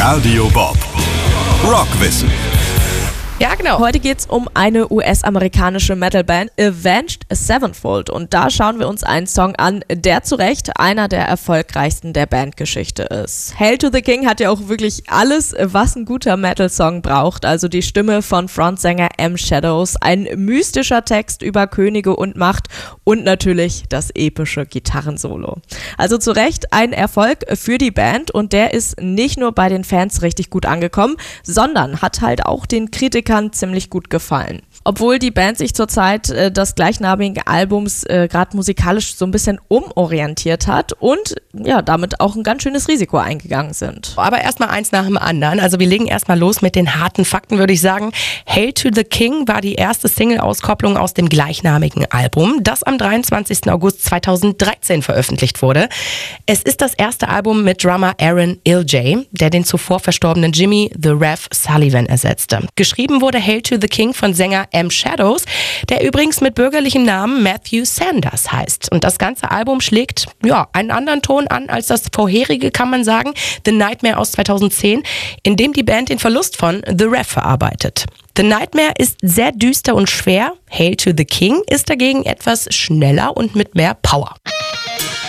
Radio Bob. Rockwissen. Ja, genau. Heute geht's um eine US-amerikanische Metalband, Avenged Sevenfold. Und da schauen wir uns einen Song an, der zu Recht einer der erfolgreichsten der Bandgeschichte ist. Hail to the King hat ja auch wirklich alles, was ein guter Metal-Song braucht. Also die Stimme von Frontsänger M. Shadows, ein mystischer Text über Könige und Macht und natürlich das epische Gitarrensolo. Also zu Recht ein Erfolg für die Band und der ist nicht nur bei den Fans richtig gut angekommen, sondern hat halt auch den Kritikern ziemlich gut gefallen. Obwohl die Band sich zur Zeit des gleichnamigen Albums gerade musikalisch so ein bisschen umorientiert hat und ja, damit auch ein ganz schönes Risiko eingegangen sind. Aber erstmal eins nach dem anderen. Also wir legen erstmal los mit den harten Fakten, würde ich sagen. Hail to the King war die erste Single-Auskopplung aus dem gleichnamigen Album, das am 23. August 2013 veröffentlicht wurde. Es ist das erste Album mit Drummer Aaron Iljay, der den zuvor verstorbenen Jimmy The Rev Sullivan ersetzte. Geschrieben wurde Hail to the King von Sänger M. Shadows, der übrigens mit bürgerlichem Namen Matthew Sanders heißt. Und das ganze Album schlägt einen anderen Ton an als das vorherige, kann man sagen, The Nightmare aus 2010, in dem die Band den Verlust von The Rev verarbeitet. The Nightmare ist sehr düster und schwer, Hail to the King ist dagegen etwas schneller und mit mehr Power.